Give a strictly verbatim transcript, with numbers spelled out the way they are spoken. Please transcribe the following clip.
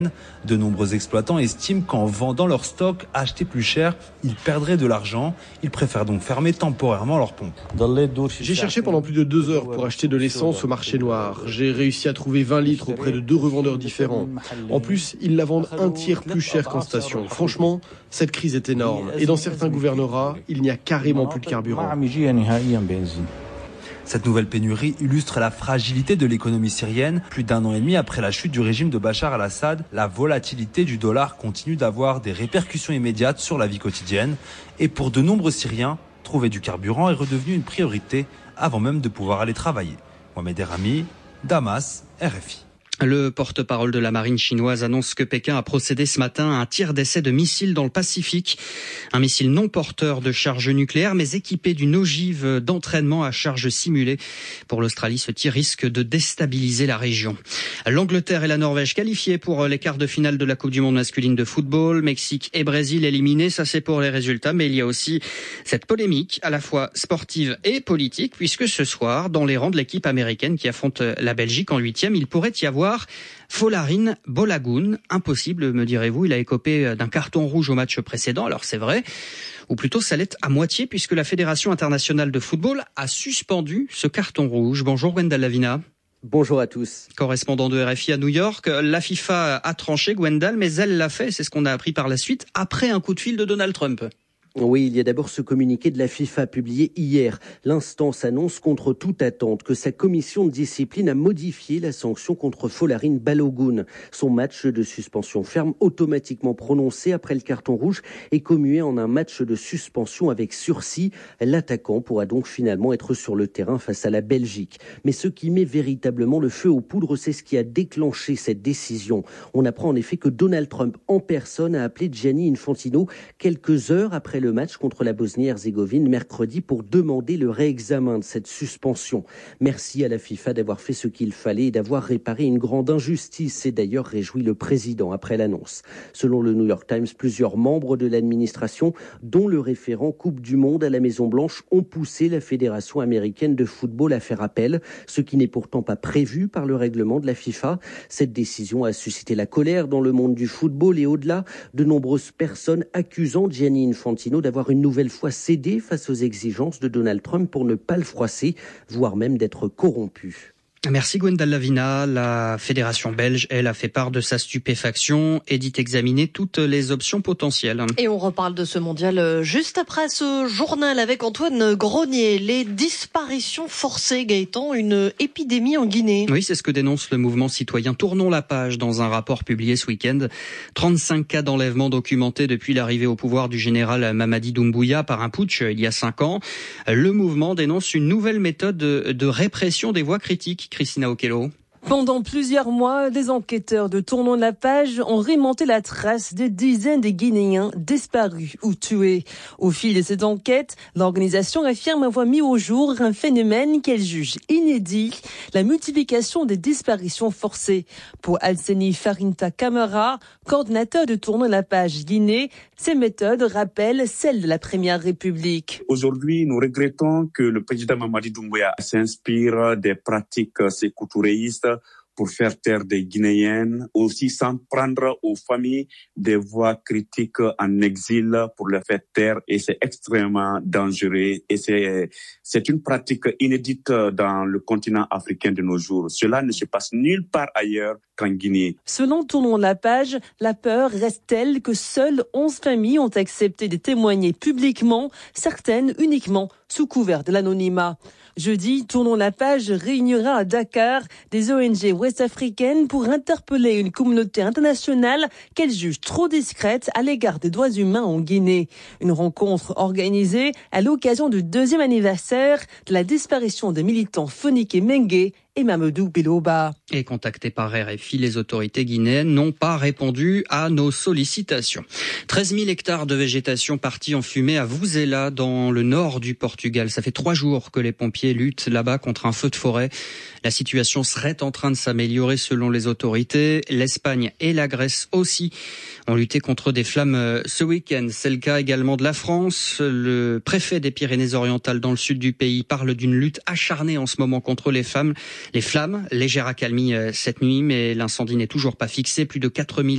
De nombreux exploitants estiment qu'en vendant leur stock acheté plus cher, ils perdraient de l'argent. Ils préfèrent donc fermer temporairement leur pompe. J'ai cherché pendant plus de deux heures pour acheter de l'essence au marché noir. J'ai réussi à trouver vingt litres auprès de deux revendeurs différents. En plus, ils la vendent un tiers plus cher qu'en station. Franchement, cette crise est énorme. Et dans certains gouvernorats, il n'y a carrément plus de carburant. Cette nouvelle pénurie illustre la fragilité de l'économie syrienne. Plus d'un an et demi après la chute du régime de Bachar al-Assad, la volatilité du dollar continue d'avoir des répercussions immédiates sur la vie quotidienne. Et pour de nombreux Syriens, trouver du carburant est redevenu une priorité avant même de pouvoir aller travailler. Mohamed Errami, Damas, R F I. Le porte-parole de la marine chinoise annonce que Pékin a procédé ce matin à un tir d'essai de missiles dans le Pacifique. Un missile non porteur de charge nucléaire, mais équipé d'une ogive d'entraînement à charge simulée. Pour l'Australie, ce tir risque de déstabiliser la région. L'Angleterre et la Norvège qualifiées pour les quarts de finale de la Coupe du monde masculine de football. Mexique et Brésil éliminés, ça c'est pour les résultats. Mais il y a aussi cette polémique, à la fois sportive et politique, puisque ce soir, dans les rangs de l'équipe américaine qui affronte la Belgique en huitième, il pourrait y avoir Folarin Balogun, impossible me direz-vous, il a écopé d'un carton rouge au match précédent, alors c'est vrai, ou plutôt ça l'est à moitié puisque la Fédération internationale de football a suspendu ce carton rouge. Bonjour Gwendal Lavina. Bonjour à tous. Correspondant de R F I à New York, la FIFA a tranché Gwendal, mais elle l'a fait, c'est ce qu'on a appris par la suite, après un coup de fil de Donald Trump. Oui, il y a d'abord ce communiqué de la FIFA publié hier. L'instance annonce contre toute attente que sa commission de discipline a modifié la sanction contre Folarin Balogun. Son match de suspension ferme automatiquement prononcé après le carton rouge est commué en un match de suspension avec sursis. L'attaquant pourra donc finalement être sur le terrain face à la Belgique. Mais ce qui met véritablement le feu aux poudres, c'est ce qui a déclenché cette décision. On apprend en effet que Donald Trump en personne a appelé Gianni Infantino quelques heures après le match contre la Bosnie-Herzégovine mercredi pour demander le réexamen de cette suspension. Merci à la FIFA d'avoir fait ce qu'il fallait et d'avoir réparé une grande injustice, s'est d'ailleurs réjoui le président après l'annonce. Selon le New York Times, plusieurs membres de l'administration, dont le référent Coupe du Monde à la Maison-Blanche, ont poussé la Fédération américaine de football à faire appel, ce qui n'est pourtant pas prévu par le règlement de la FIFA. Cette décision a suscité la colère dans le monde du football et au-delà, de nombreuses personnes accusant Gianni Infantino d'avoir une nouvelle fois cédé face aux exigences de Donald Trump pour ne pas le froisser, voire même d'être corrompu. Merci Gwendal Lavina. La fédération belge, elle, a fait part de sa stupéfaction et dit examiner toutes les options potentielles. Et on reparle de ce mondial juste après ce journal avec Antoine Grenier. Les disparitions forcées, Gaëtan, une épidémie en Guinée. Oui, c'est ce que dénonce le mouvement citoyen Tournons la page dans un rapport publié ce week-end. trente-cinq cas d'enlèvement documentés depuis l'arrivée au pouvoir du général Mamadi Doumbouya par un putsch il y a cinq ans. Le mouvement dénonce une nouvelle méthode de répression des voix critiques. Christina Okello. Pendant plusieurs mois, des enquêteurs de Tournons la page ont remonté la trace de dizaines de Guinéens disparus ou tués. Au fil de cette enquête, l'organisation affirme avoir mis au jour un phénomène qu'elle juge inédit, la multiplication des disparitions forcées. Pour Alseni Farinta Camara, coordinateur de Tournons la page Guinée, ces méthodes rappellent celles de la Première République. Aujourd'hui, nous regrettons que le président Mamadi Doumbouya s'inspire des pratiques sécoutouréistes pour faire taire des Guinéennes, aussi s'en prendre aux familles des voix critiques en exil pour les faire taire, et c'est extrêmement dangereux et c'est, c'est une pratique inédite dans le continent africain de nos jours. Cela ne se passe nulle part ailleurs qu'en Guinée. Selon Tournons la page, la peur reste telle que seules onze familles ont accepté de témoigner publiquement, certaines uniquement sous couvert de l'anonymat. Jeudi, Tournons la page réunira à Dakar des O N G ouest-africaines pour interpeller une communauté internationale qu'elle juge trop discrète à l'égard des droits humains en Guinée. Une rencontre organisée à l'occasion du deuxième anniversaire de la disparition des militants Fonike Mengue et Mamadou Biloba. Et contactés par R F I, les autorités guinéennes n'ont pas répondu à nos sollicitations. treize mille hectares de végétation partis en fumée à Vuzela, dans le nord du Portugal. Ça fait trois jours que les pompiers luttent là-bas contre un feu de forêt. La situation serait en train de s'améliorer selon les autorités. L'Espagne et la Grèce aussi ont lutté contre des flammes ce week-end. C'est le cas également de la France. Le préfet des Pyrénées-Orientales dans le sud du pays parle d'une lutte acharnée en ce moment contre les flammes. Les flammes, légère accalmie cette nuit, mais l'incendie n'est toujours pas fixé. Plus de quatre mille